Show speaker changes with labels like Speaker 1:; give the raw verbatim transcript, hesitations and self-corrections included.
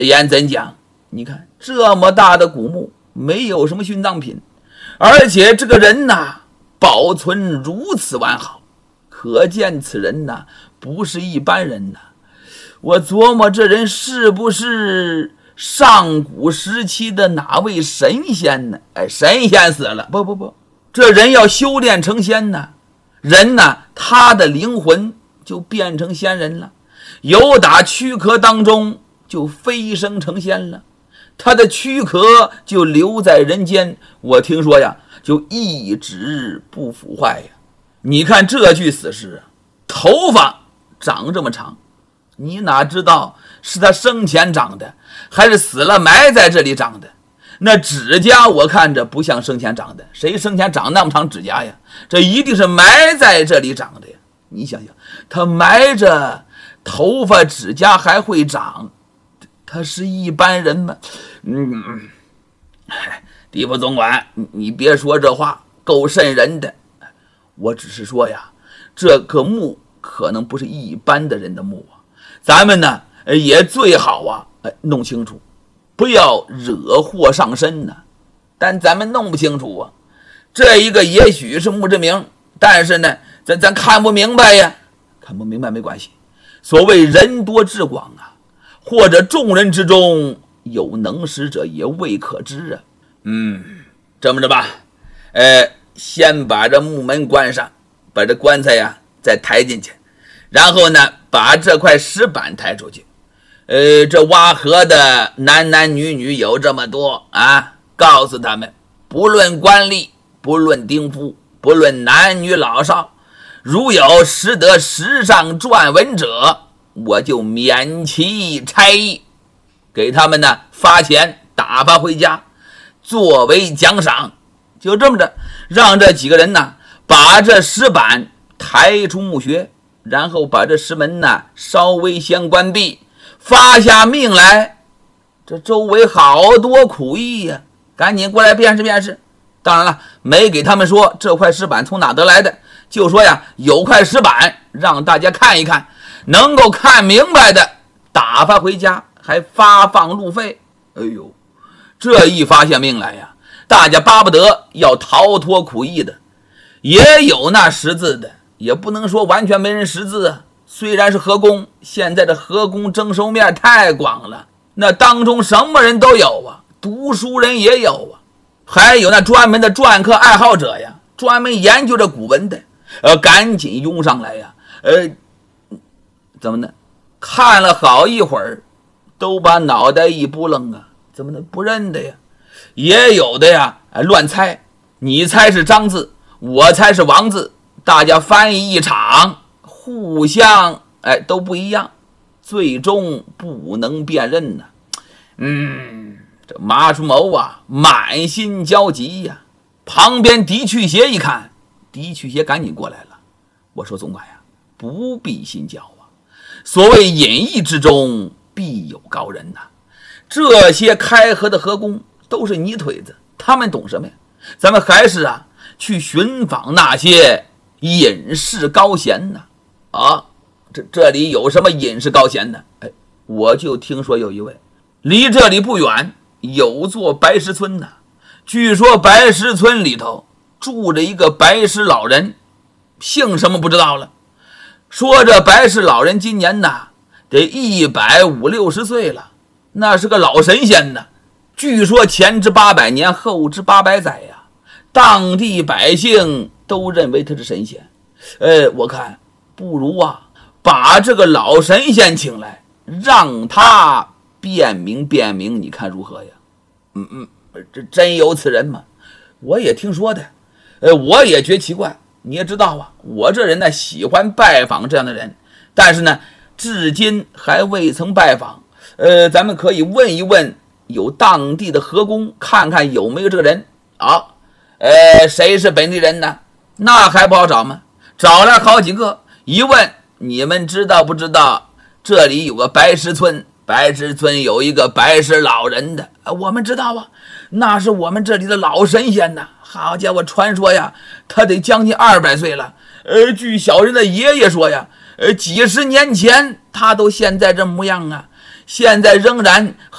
Speaker 1: 严怎讲？你看这么大的古墓，没有什么殉葬品，而且这个人呐，保存如此完好，可见此人呐，不是一般人呐。我琢磨这人是不是上古时期的哪位神仙呢？哎，神仙死了，不不不，这人要修炼成仙呢，人呢，他的灵魂就变成仙人了，由打躯壳当中就飞升成仙了，他的躯壳就留在人间，我听说呀，就一直不腐坏呀。你看这具死尸啊，头发长这么长，你哪知道是他生前长的，还是死了埋在这里长的？那指甲我看着不像生前长的，谁生前长那么长指甲呀？这一定是埋在这里长的呀！你想想，他埋着头发指甲还会长，他是一般人吗？嗯，地府总管，你别说这话，够瘆人的。我只是说呀，这个墓可能不是一般的人的墓啊，咱们呢也最好啊弄清楚，不要惹祸上身呢。但咱们弄不清楚啊，这一个也许是墓志铭，但是呢咱咱看不明白呀。看不明白没关系，所谓人多志广啊，或者众人之中有能识者也未可知啊。嗯，这么着吧，呃先把这木门关上，把这棺材呀再抬进去，然后呢把这块石板抬出去。呃，这挖河的男男女女有这么多啊，告诉他们，不论官吏，不论丁夫，不论男女老少，如有识得石上撰文者，我就免其差役，给他们呢发钱打发回家，作为奖赏。就这么着，让这几个人呢把这石板抬出墓穴，然后把这石门呢稍微先关闭，发下命来。这周围好多苦役呀、啊，赶紧过来辨识辨识。当然了，没给他们说这块石板从哪得来的，就说呀有块石板让大家看一看，能够看明白的打发回家，还发放路费。哎呦，这一发下命来呀，大家巴不得要逃脱苦役的，也有那识字的，也不能说完全没人识字啊。虽然是河工，现在的河工征收面太广了，那当中什么人都有啊，读书人也有啊，还有那专门的篆刻爱好者呀，专门研究这古文的，呃，赶紧拥上来呀，呃，怎么呢？看了好一会儿，都把脑袋一扑棱啊，怎么能不认得呀？也有的呀，乱猜，你猜是张字，我猜是王字，大家翻译一场，互相哎都不一样，最终不能辨认呢、啊。嗯，这马叔谋啊，满心焦急呀、啊。旁边狄去邪一看，狄去邪赶紧过来了。我说总管呀，不必心焦啊，所谓隐逸之中必有高人呐、啊。这些开河的河工都是泥腿子，他们懂什么呀？咱们还是啊去寻访那些隐士高贤呢。啊，这这里有什么隐士高贤呢？哎，我就听说有一位，离这里不远有座白石村呢。据说白石村里头住着一个白石老人，姓什么不知道了。说这白石老人今年呢得一百五六十岁了，那是个老神仙呢。据说前之八百年，后之八百载呀，当地百姓都认为他是神仙。呃，我看不如啊，把这个老神仙请来，让他辨明辨明，你看如何呀？嗯嗯，这真有此人吗？我也听说的，呃，我也觉奇怪。你也知道啊，我这人呢喜欢拜访这样的人，但是呢，至今还未曾拜访。呃，咱们可以问一问有当地的河工，看看有没有这个人啊。呃，谁是本地人呢？那还不好找吗？找了好几个，一问，你们知道不知道这里有个白石村？白石村有一个白石老人的，我们知道啊，那是我们这里的老神仙呐。好家伙，传说呀，他得将近二百岁了。呃，据小人的爷爷说呀，呃，几十年前他都现在这模样啊，现在仍然